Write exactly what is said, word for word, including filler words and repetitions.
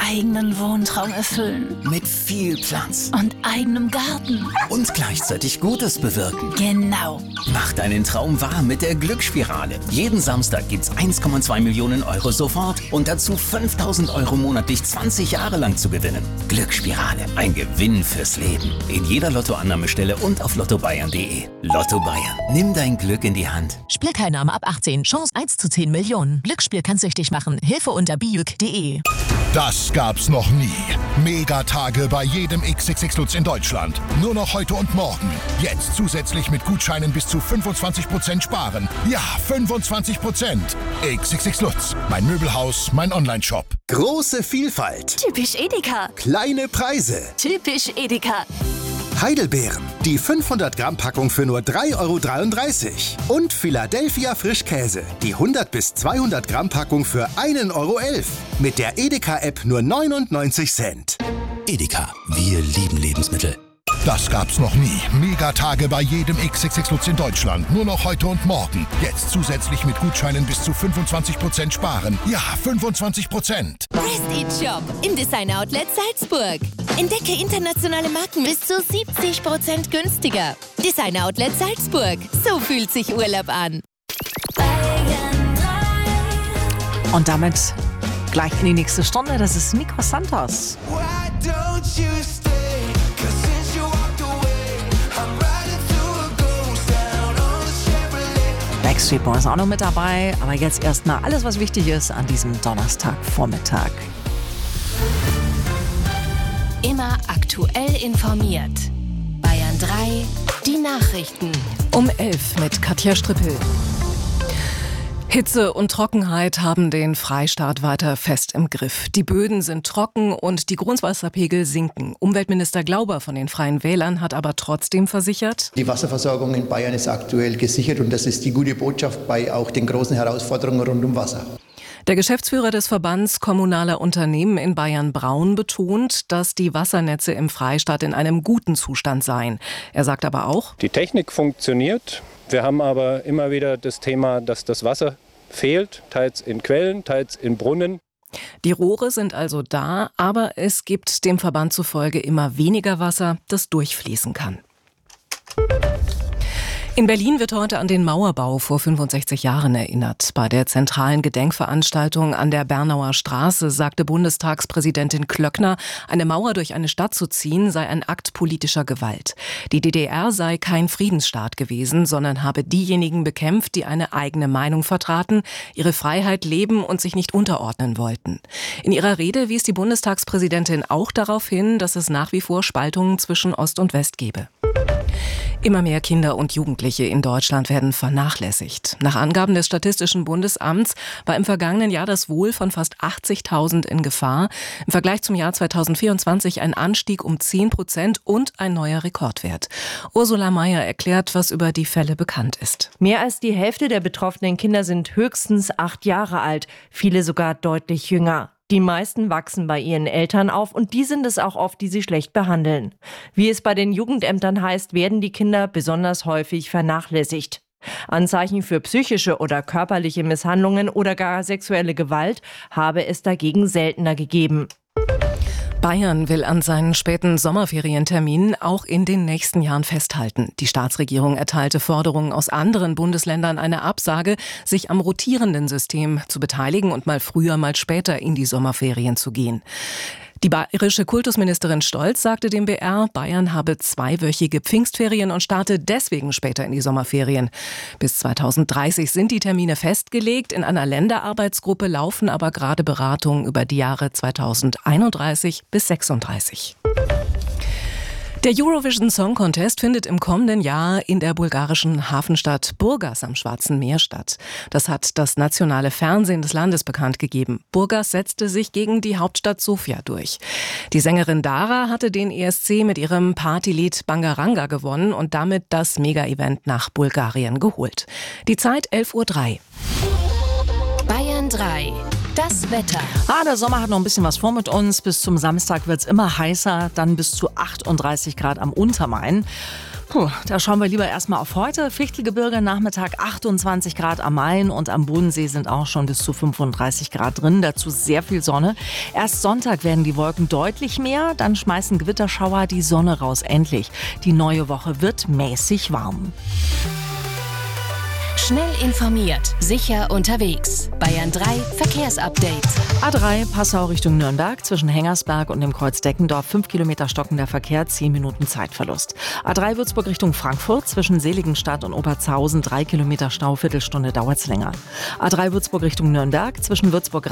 eigenen Wohntraum erfüllen. Mit viel Platz. Und eigenem Garten. Und gleichzeitig Gutes bewirken. Genau. Mach deinen Traum wahr mit der Glücksspirale. Jeden Samstag gibt's eins Komma zwei Millionen Euro sofort und dazu fünftausend Euro monatlich zwanzig Jahre lang zu gewinnen. Glücksspirale, ein Gewinn fürs Leben. In jeder Lottoannahmestelle und auf lotto bayern punkt de. Lotto Bayern, nimm dein Glück in die Hand. Spielteilnahme ab achtzehn, Chance eins zu zehn Millionen. Glücksspiel kann süchtig machen. Hilfe unter bijuk punkt de. Das gab's noch nie. Megatage bei jedem X X X Lutz in Deutschland. Nur noch heute und morgen. Jetzt zusätzlich mit Gutscheinen bis zu fünfundzwanzig Prozent sparen. Ja, fünfundzwanzig Prozent. X X X Lutz, mein Möbelhaus, mein Onlineshop. Große Vielfalt. Typisch Edeka. Kleine Preise. Typisch Edeka. Heidelbeeren. Die fünfhundert Gramm Packung für nur drei Euro dreiunddreißig. Und Philadelphia Frischkäse. Die hundert bis zweihundert Gramm Packung für ein Euro elf. Mit der Edeka-App nur neunundneunzig Cent. Edeka, wir lieben Lebensmittel. Das gab's noch nie. Megatage bei jedem X X X Lutz in Deutschland. Nur noch heute und morgen. Jetzt zusätzlich mit Gutscheinen bis zu fünfundzwanzig Prozent sparen. Ja, fünfundzwanzig Prozent. Prestige Shop im Designer Outlet Salzburg. Entdecke internationale Marken bis zu siebzig Prozent günstiger. Designer Outlet Salzburg. So fühlt sich Urlaub an. Und damit gleich in die nächste Stunde. Das ist Nico Santos. Backstreet Boys auch noch mit dabei. Aber jetzt erstmal alles, was wichtig ist an diesem Donnerstagvormittag. Immer aktuell informiert. Bayern drei, die Nachrichten. Um elf mit Katja Strippel. Hitze und Trockenheit haben den Freistaat weiter fest im Griff. Die Böden sind trocken und die Grundwasserpegel sinken. Umweltminister Glauber von den Freien Wählern hat aber trotzdem versichert: Die Wasserversorgung in Bayern ist aktuell gesichert und das ist die gute Botschaft bei auch den großen Herausforderungen rund um Wasser. Der Geschäftsführer des Verbands kommunaler Unternehmen in Bayern, Braun, betont, dass die Wassernetze im Freistaat in einem guten Zustand seien. Er sagt aber auch: Die Technik funktioniert. Wir haben aber immer wieder das Thema, dass das Wasser fehlt, teils in Quellen, teils in Brunnen. Die Rohre sind also da, aber es gibt dem Verband zufolge immer weniger Wasser, das durchfließen kann. In Berlin wird heute an den Mauerbau vor fünfundsechzig Jahren erinnert. Bei der zentralen Gedenkveranstaltung an der Bernauer Straße sagte Bundestagspräsidentin Klöckner, eine Mauer durch eine Stadt zu ziehen sei ein Akt politischer Gewalt. Die D D R sei kein Friedensstaat gewesen, sondern habe diejenigen bekämpft, die eine eigene Meinung vertraten, ihre Freiheit leben und sich nicht unterordnen wollten. In ihrer Rede wies die Bundestagspräsidentin auch darauf hin, dass es nach wie vor Spaltungen zwischen Ost und West gebe. Immer mehr Kinder und Jugendliche in Deutschland werden vernachlässigt. Nach Angaben des Statistischen Bundesamts war im vergangenen Jahr das Wohl von fast achtzigtausend in Gefahr. Im Vergleich zum Jahr zweitausendvierundzwanzig ein Anstieg um zehn Prozent und ein neuer Rekordwert. Ursula Mayer erklärt, was über die Fälle bekannt ist. Mehr als die Hälfte der betroffenen Kinder sind höchstens acht Jahre alt, viele sogar deutlich jünger. Die meisten wachsen bei ihren Eltern auf und die sind es auch oft, die sie schlecht behandeln. Wie es bei den Jugendämtern heißt, werden die Kinder besonders häufig vernachlässigt. Anzeichen für psychische oder körperliche Misshandlungen oder gar sexuelle Gewalt habe es dagegen seltener gegeben. Bayern will an seinen späten Sommerferienterminen auch in den nächsten Jahren festhalten. Die Staatsregierung erteilte Forderungen aus anderen Bundesländern eine Absage, sich am rotierenden System zu beteiligen und mal früher, mal später in die Sommerferien zu gehen. Die bayerische Kultusministerin Stolz sagte dem B R, Bayern habe zweiwöchige Pfingstferien und starte deswegen später in die Sommerferien. Bis zweitausenddreißig sind die Termine festgelegt. In einer Länderarbeitsgruppe laufen aber gerade Beratungen über die Jahre zweitausendeinunddreißig bis sechsunddreißig. Der Eurovision Song Contest findet im kommenden Jahr in der bulgarischen Hafenstadt Burgas am Schwarzen Meer statt. Das hat das nationale Fernsehen des Landes bekannt gegeben. Burgas setzte sich gegen die Hauptstadt Sofia durch. Die Sängerin Dara hatte den E S C mit ihrem Partylied Bangaranga gewonnen und damit das Mega-Event nach Bulgarien geholt. Die Zeit elf Uhr drei. Bayern drei. Das Wetter. Ah, der Sommer hat noch ein bisschen was vor mit uns. Bis zum Samstag wird es immer heißer, dann bis zu achtunddreißig Grad am Untermain. Puh, da schauen wir lieber erstmal auf heute. Fichtelgebirge, Nachmittag achtundzwanzig Grad am Main und am Bodensee sind auch schon bis zu fünfunddreißig Grad drin. Dazu sehr viel Sonne. Erst Sonntag werden die Wolken deutlich mehr, dann schmeißen Gewitterschauer die Sonne raus. Endlich. Die neue Woche wird mäßig warm. Schnell informiert, sicher unterwegs. Bayern drei Verkehrsupdate. A drei Passau Richtung Nürnberg zwischen Hengersberg und dem Kreuz Deckendorf. fünf Kilometer stockender Verkehr, zehn Minuten Zeitverlust. A drei Würzburg Richtung Frankfurt zwischen Seligenstadt und Oberzhausen. drei Kilometer Stau, Viertelstunde dauert's länger. A drei Würzburg Richtung Nürnberg zwischen Würzburg